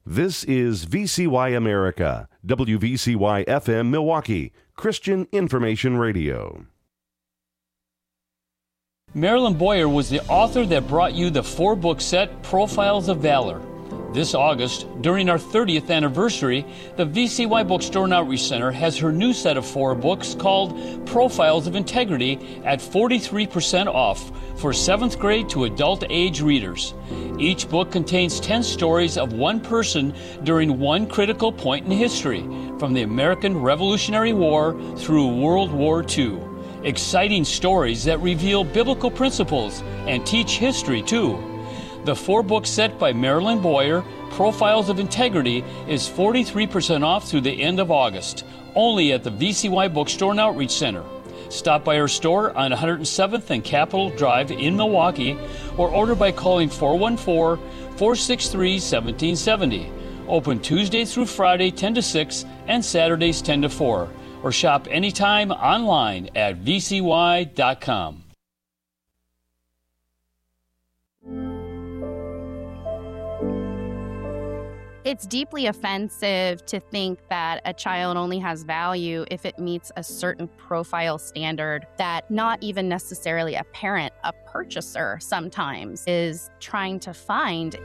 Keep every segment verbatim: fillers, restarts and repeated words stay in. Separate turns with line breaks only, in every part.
This is V C Y America, W V C Y F M Milwaukee, Christian Information Radio.
Marilyn Boyer was the author that brought you the four-book set Profiles of Valor. This August, during our thirtieth anniversary, the V C Y Bookstore and Outreach Center has her new set of four books called Profiles of Integrity at forty-three percent off for seventh grade to adult age readers. Each book contains ten stories of one person during one critical point in history, from the American Revolutionary War through World War Two. Exciting stories that reveal biblical principles and teach history too. The four-book set by Marilyn Boyer, Profiles of Integrity, is forty-three percent off through the end of August, only at the V C Y Bookstore and Outreach Center. Stop by our store on one hundred seventh and Capitol Drive in Milwaukee, or order by calling four one four, four six three, one seven seven zero. Open Tuesday through Friday ten to six and Saturdays ten to four. Or shop anytime online at v c y dot com.
It's deeply offensive to think that a child only has value if it meets a certain profile standard that not even necessarily a parent, a purchaser sometimes is trying to find.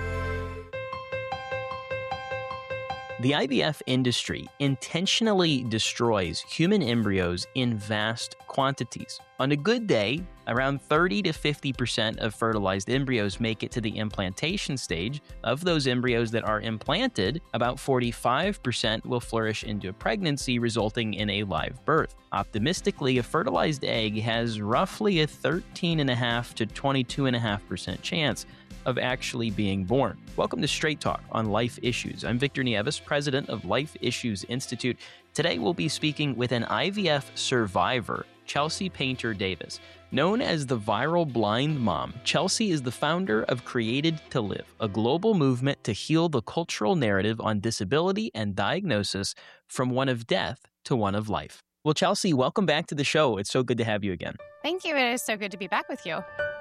The I V F industry intentionally destroys human embryos in vast quantities. On a good day, around thirty to fifty percent of fertilized embryos make it to the implantation stage. Of those embryos that are implanted, about forty-five percent will flourish into a pregnancy, resulting in a live birth. Optimistically, a fertilized egg has roughly a thirteen point five to twenty-two point five percent chance of actually being born. Welcome to Straight Talk on Life Issues. I'm Victor Nieves, president of Life Issues Institute. Today we'll be speaking with an I V F survivor, Chelsea Painter Davis. Known as the viral blind mom, Chelsea is the founder of Created to Live, a global movement to heal the cultural narrative on disability and diagnosis from one of death to one of life. Well, Chelsea, welcome back to the show. It's so good to have you again.
Thank you. It is so good to be back with you.